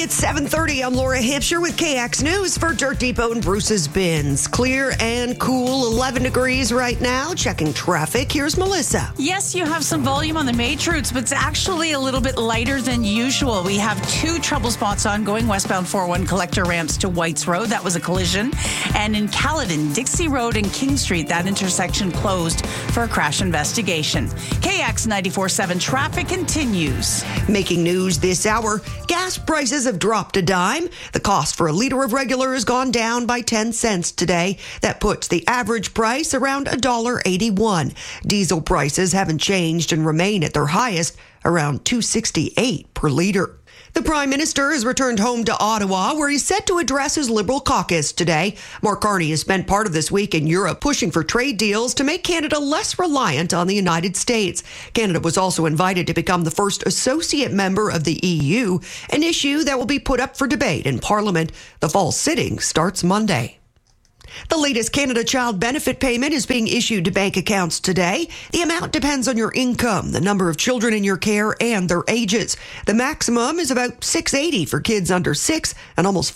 It's 7:30. I'm Laura Hipsher with KX News for Dirt Depot and Bruce's Bins. Clear and cool, 11 degrees right now. Checking traffic. Here's Melissa. Yes, you have some volume on the major routes, but it's actually a little bit lighter than usual. We have two trouble spots ongoing westbound 401 collector ramps to Whites Road. That was a collision. And in Caledon, Dixie Road and King Street, that intersection closed for a crash investigation. KX 94.7 traffic continues. Making news this hour, gas prices have dropped a dime. The cost for a liter of regular has gone down by 10 cents today. That puts the average price around $1.81. Diesel prices haven't changed and remain at their highest, around $2.68 per liter. The Prime Minister has returned home to Ottawa, where he's set to address his Liberal caucus today. Mark Carney has spent part of this week in Europe pushing for trade deals to make Canada less reliant on the United States. Canada was also invited to become the first associate member of the EU, an issue that will be put up for debate in Parliament. The fall sitting starts Monday. The latest Canada Child Benefit payment is being issued to bank accounts today. The amount depends on your income, the number of children in your care, and their ages. The maximum is about $680 for kids under 6 and almost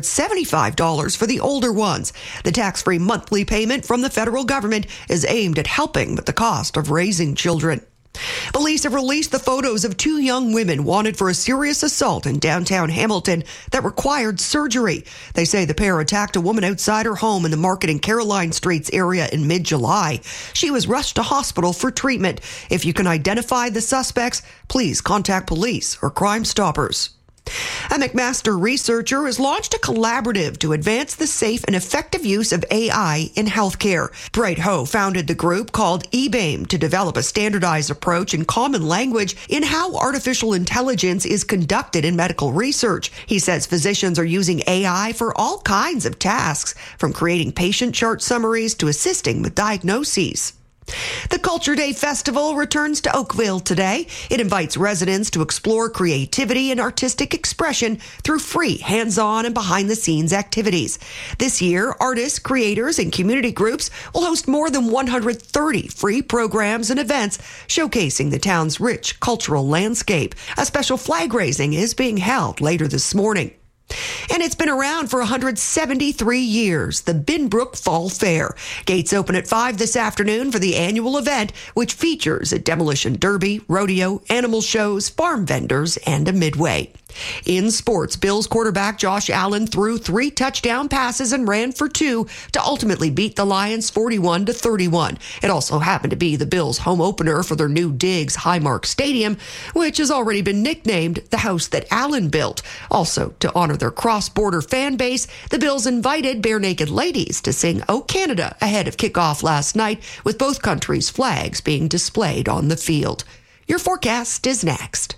$575 for the older ones. The tax-free monthly payment from the federal government is aimed at helping with the cost of raising children. Police have released the photos of two young women wanted for a serious assault in downtown Hamilton that required surgery. They say the pair attacked a woman outside her home in the Market and Caroline Streets area in mid-July. She was rushed to hospital for treatment. If you can identify the suspects, please contact police or Crime Stoppers. A McMaster researcher has launched a collaborative to advance the safe and effective use of AI in healthcare. Bright Ho founded the group called eBAIM to develop a standardized approach in common language in how artificial intelligence is conducted in medical research. He says physicians are using AI for all kinds of tasks, from creating patient chart summaries to assisting with diagnoses. The Culture Day Festival returns to Oakville today. It invites residents to explore creativity and artistic expression through free, hands-on, and behind-the-scenes activities. This year, artists, creators, and community groups will host more than 130 free programs and events showcasing the town's rich cultural landscape. A special flag raising is being held later this morning. And it's been around for 173 years, the Binbrook Fall Fair. Gates open at 5 this afternoon for the annual event, which features a demolition derby, rodeo, animal shows, farm vendors, and a midway. In sports, Bills quarterback Josh Allen threw 3 touchdown passes and ran for 2 to ultimately beat the Lions 41-31. It also happened to be the Bills' home opener for their new Diggs Highmark Stadium, which has already been nicknamed the house that Allen built. Also, to honor their cross-border fan base, the Bills invited Bare Naked Ladies to sing "O Canada" ahead of kickoff last night, with both countries' flags being displayed on the field. Your forecast is next.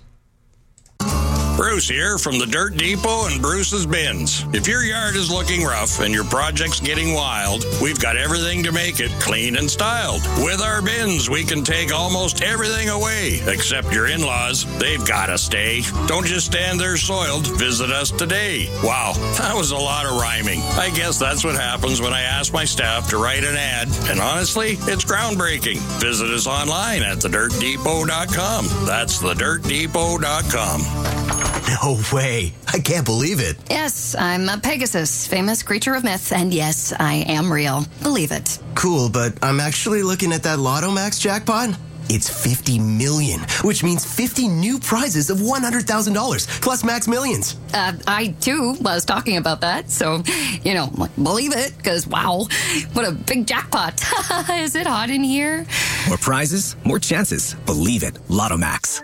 Bruce here from the Dirt Depot and Bruce's Bins. If your yard is looking rough and your project's getting wild, we've got everything to make it clean and styled. With our bins, we can take almost everything away, except your in-laws. They've got to stay. Don't just stand there soiled. Visit us today. Wow, that was a lot of rhyming. I guess that's what happens when I ask my staff to write an ad. And honestly, it's groundbreaking. Visit us online at thedirtdepot.com. That's thedirtdepot.com. No way. I can't believe it. Yes, I'm a Pegasus, famous creature of myth, and yes, I am real. Believe it. Cool, but I'm actually looking at that Lotto Max jackpot. It's 50 million, which means 50 new prizes of $100,000 plus Max Millions. I too was talking about that, so, believe it, because wow, what a big jackpot. Is it hot in here? More prizes, more chances. Believe it. Lotto Max.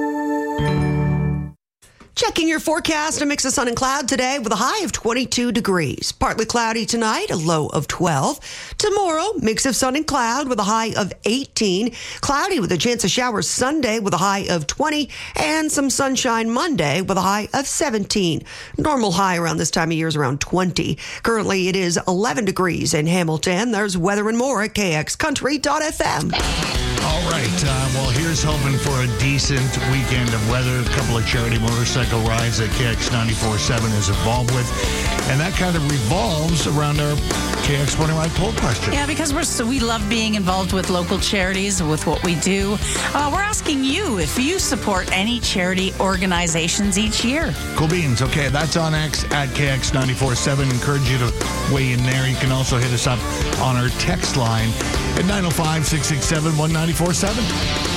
Checking your forecast, a mix of sun and cloud today with a high of 22 degrees. Partly cloudy tonight, a low of 12. Tomorrow, mix of sun and cloud with a high of 18. Cloudy with a chance of showers Sunday with a high of 20. And some sunshine Monday with a high of 17. Normal high around this time of year is around 20. Currently, it is 11 degrees in Hamilton. There's weather and more at kxcountry.fm. All right. Well, here's hoping for a decent weekend of weather. A couple of charity motorcycle rides that KX 94.7 is involved with. And that kind of revolves around our KX Morning Ride poll question. Yeah, because we love being involved with local charities, with what we do. We're asking you if you support any charity organizations each year. Cool beans. Okay, that's on X at KX 94.7. Encourage you to weigh in there. You can also hit us up on our text line at 905-667-1947.